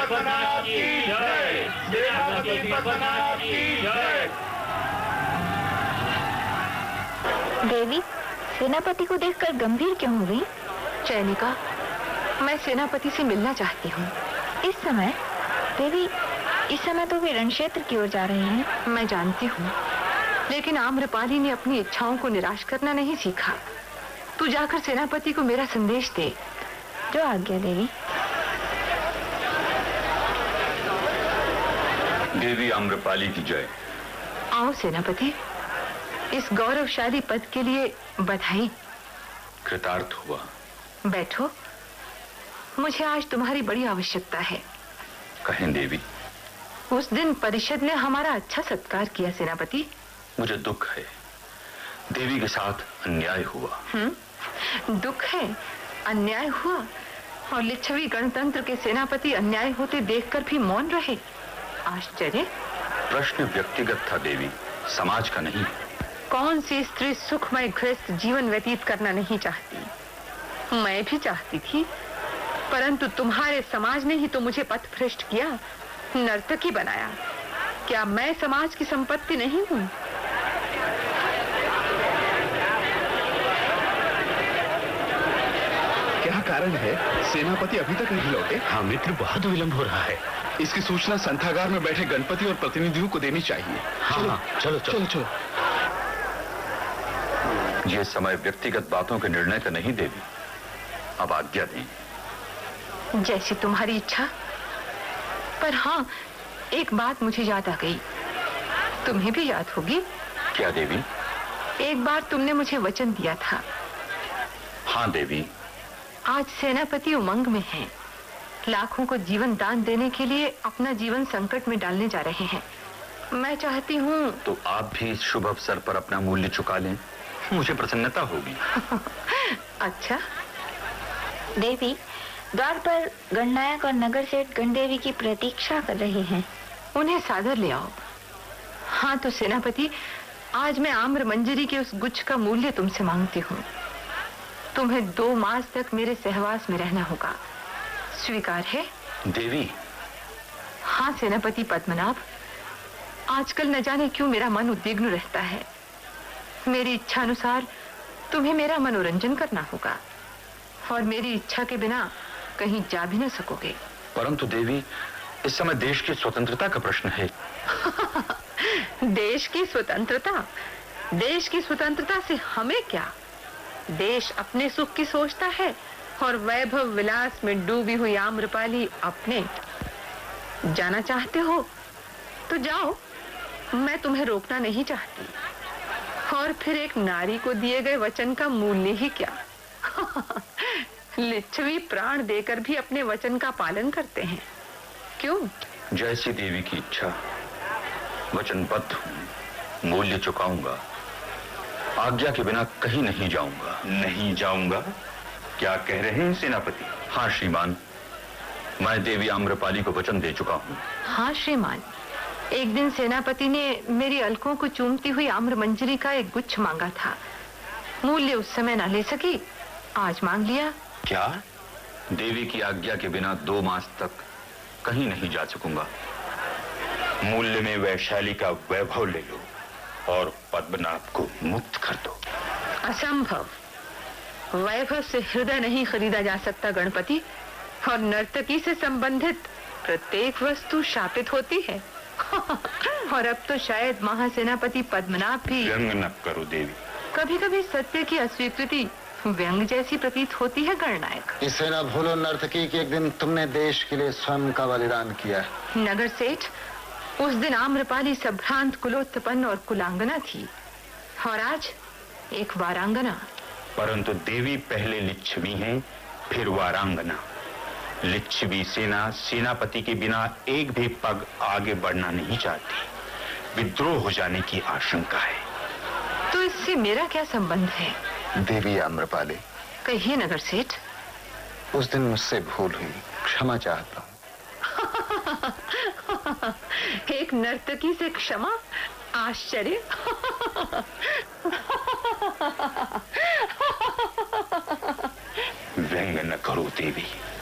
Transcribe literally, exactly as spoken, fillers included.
पद्मनाभ की जय, सेनापति पद्मनाभ की जय। देवी, सेनापति को देखकर गंभीर क्यों हो गई? चैनिका, मैं सेनापति से मिलना चाहती हूँ। इस समय? देवी, इस समय तो वे रण क्षेत्र की ओर जा रहे हैं। मैं जानती हूँ, लेकिन आम्रपाली ने अपनी इच्छाओं को निराश करना नहीं सीखा। तू जाकर सेनापति को मेरा संदेश दे। जो आज्ञा देवी। देवी आम्रपाली की जय। आओ सेनापति, इस गौरवशाली पद के लिए बधाई। कृतार्थ हुआ। बैठो, मुझे आज तुम्हारी बड़ी आवश्यकता है। कहें देवी। उस दिन परिषद ने हमारा अच्छा सत्कार किया सेनापति। मुझे दुख है, देवी के साथ अन्याय हुआ। हम्म, दुख है, अन्याय हुआ, और लिच्छवी गणतंत्र के सेनापति अन्याय होते देखकर भी मौन रहे। आश्चर्य। प्रश्न व्यक्तिगत था देवी, समाज का नहीं। कौन सी स्त्री सुखमय गृहस्थ जीवन व्यतीत करना नहीं चाहती? मैं भी चाहती थी, परंतु तुम्हारे समाज ने ही तो मुझे पथभ्रष्ट किया, नर्तकी बनाया। क्या मैं समाज की संपत्ति नहीं हूँ? क्या कारण है? सेनापति अभी तक नहीं लौटे। हाँ मित्र, बहुत विलंब हो रहा है। इसकी सूचना संथागार में बैठे गणपति और प्रतिनिधियों को देनी चाहिए। हाँ, चलो, हाँ, चलो चलो चलो चलो। यह समय व्यक्तिगत बातों के निर्णय का नहीं देवी, अब आज्ञा दें। जैसी तुम्हारी इच्छा। पर हाँ, एक बात मुझे याद आ गई, तुम्हें भी याद होगी। क्या देवी? एक बार तुमने मुझे वचन दिया था। हाँ देवी। आज सेनापति उमंग में हैं, लाखों को जीवन दान देने के लिए अपना जीवन संकट में डालने जा रहे हैं। मैं चाहती हूँ तो आप भी इस शुभ अवसर पर अपना मूल्य चुका लें, मुझे प्रसन्नता होगी। अच्छा। देवी, द्वार पर गणनायक और नगर सेठ गणदेवी की प्रतीक्षा कर रहे हैं। उन्हें सादर ले आओ। हाँ तो सेनापति, आज मैं आम्र मंजरी के उस गुच्छ का मूल्य तुमसे मांगती हूँ। तुम्हें दो मास तक मेरे सहवास में रहना होगा, स्वीकार है? देवी। हाँ सेनापति पद्मनाभ, आजकल न जाने क्यों मेरा मन उद्विग्न रहता है। मेरी इच्छा अनुसार तुम्हें मेरा मनोरंजन करना होगा, और मेरी इच्छा के बिना कहीं जा भी न सकोगे। परंतु देवी, इस समय देश की स्वतंत्रता का प्रश्न है। देश की स्वतंत्रता? देश की स्वतंत्रता से हमें क्या? देश अपने सुख की सोचता है, और वैभव विलास में डूबी हुई आम्रपाली अपने। जाना चाहते हो तो जाओ, मैं तुम्हें रोकना नहीं चाहती। और फिर एक नारी को दिए गए वचन का मूल्य ही क्या? लिच्छवी प्राण देकर भी अपने वचन का पालन करते हैं, क्यों? जैसी देवी की इच्छा। वचनबद्ध हूँ, मूल्य चुकाऊंगा। आज्ञा के बिना कहीं नहीं जाऊंगा। नहीं जाऊंगा? क्या कह रहे हैं सेनापति? हाँ श्रीमान, मैं देवी आम्रपाली को वचन दे चुका हूँ। हाँ श्रीमान, एक दिन सेनापति ने मेरी अलकों को चूमती हुई आम्र मंजरी का एक गुच्छ मांगा था। मूल्य उस समय न ले सकी, आज मांग लिया। क्या? देवी की आज्ञा के बिना दो मास तक कहीं नहीं जा सकूंगा। मूल्य में वैशाली का वैभव ले लो और पद्मनाभ को मुक्त कर दो। असंभव। वैभव से हृदय नहीं खरीदा जा सकता गणपति, और नर्तकी से संबंधित प्रत्येक वस्तु शापित होती है। और अब तो शायद महासेनापति पद्मनाभ भी। व्यंग न करो देवी। कभी कभी सत्य की अस्वीकृति व्यंग जैसी प्रतीत होती है गणनायक। इसे न भूलो नर्तकी कि एक दिन तुमने देश के लिए स्वयं का बलिदान किया। नगर सेठ, उस दिन आम्रपाली संभ्रांत कुलोत्पन्न और कुलांगना थी, और आज एक वारांगना। परंतु देवी पहले लिच्छवी हैं, फिर वारांगना। लिच्छवी सेना सेनापति के बिना एक भी पग आगे बढ़ना नहीं चाहती। विद्रोह हो जाने की आशंका है। तो इससे मेरा क्या संबंध है? देवी आम्रपाली। कहिए नगर सेठ। उस दिन मुझसे भूल हुई, क्षमा चाहता हूँ। एक नर्तकी से क्षमा? आश्चर्य। व्यंग न करो देवी।